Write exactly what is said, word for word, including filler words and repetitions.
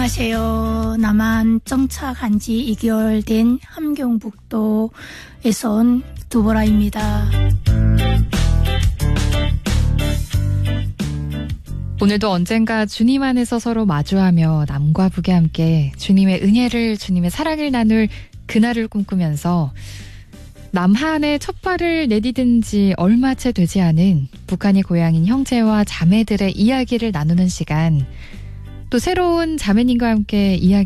안녕하세요. 남한 정착한 지 이 개월 된 함경북도에서 온 두보라입니다. 오늘도 언젠가 주님 안에서 서로 마주하며 남과 북에 함께 주님의 은혜를, 주님의 사랑을 나눌 그날을 꿈꾸면서 남한에 첫 발을 내디딘 지 얼마 채 되지 않은 북한이 고향인 형제와 자매들의 이야기를 나누는 시간, 또 새로운 자매님과 함께 이야기